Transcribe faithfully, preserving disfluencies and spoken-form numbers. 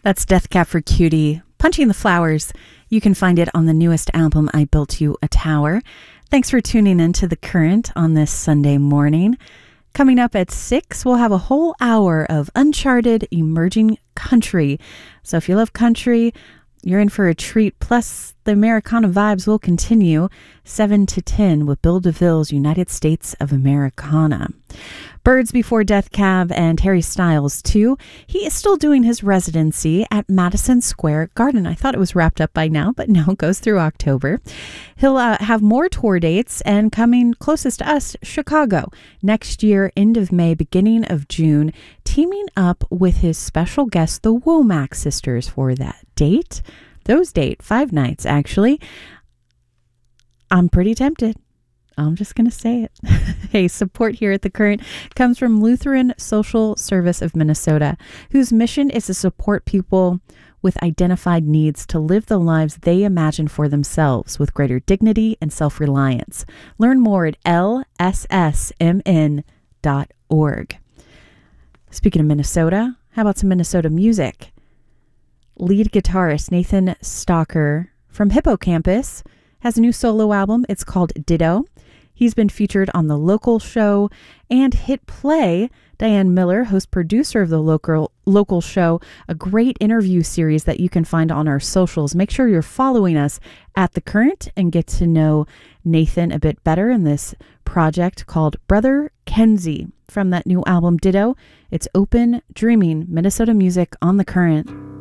That's Death Cab for Cutie, Punching the Flowers. You can find it on the newest album, I Built You a Tower. Thanks for tuning in to The Current on this Sunday morning. Coming up at six, we'll have a whole hour of uncharted emerging country. So if you love country, you're in for a treat. Plus, the Americana vibes will continue seven to ten with Bill DeVille's United States of Americana. Birds Before Death Cab and Harry Styles, too. He is still doing his residency at Madison Square Garden. I thought it was wrapped up by now, but no, it goes through October. He'll uh, have more tour dates, and coming closest to us, Chicago, next year, end of May, beginning of June, teaming up with his special guest, the Womack sisters, for that date. Those date, five nights, actually. I'm pretty tempted. I'm just going to say it. Hey, support here at The Current comes from Lutheran Social Service of Minnesota, whose mission is to support people with identified needs to live the lives they imagine for themselves with greater dignity and self-reliance. Learn more at L S S M N dot org. Speaking of Minnesota, how about some Minnesota music? Lead guitarist Nathan Stalker from Hippocampus has a new solo album. It's called Ditto. He's been featured on The Local Show and Hit Play. Diane Miller, host-producer of The Local, Local Show, a great interview series that you can find on our socials. Make sure you're following us at The Current and get to know Nathan a bit better in this project called Brother Kenzie. From that new album, Ditto, it's Open Dreaming, Minnesota music on The Current.